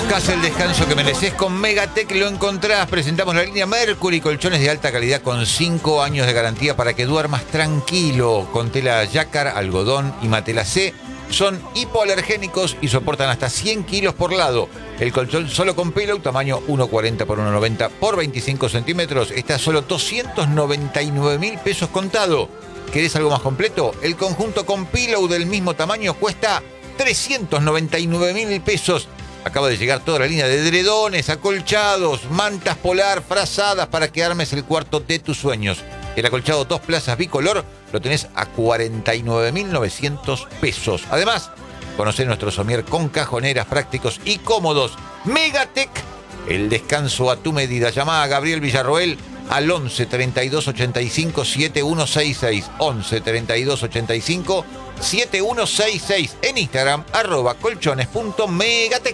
Buscás el descanso que mereces con Megatech, lo encontrás. Presentamos la línea Mercury, colchones de alta calidad con 5 años de garantía para que duermas tranquilo. Con tela yácar, algodón y Matelacé. Son hipoalergénicos y soportan hasta 100 kilos por lado. El colchón solo con pillow, tamaño 1,40 por 1,90 por 25 centímetros. Está a solo 299.000 pesos contado. ¿Querés algo más completo? El conjunto con pillow del mismo tamaño cuesta 399.000 pesos. Acaba de llegar toda la línea de edredones, acolchados, mantas polar, frazadas para que armes el cuarto de tus sueños. El acolchado 2 plazas bicolor lo tenés a 49.900 pesos. Además, conocé nuestro somier con cajoneras prácticos y cómodos. Megatech, el descanso a tu medida. Llamá a Gabriel Villarroel al 11 32 85 7166. 11 32 85 7166. En Instagram, @colchones.megatech.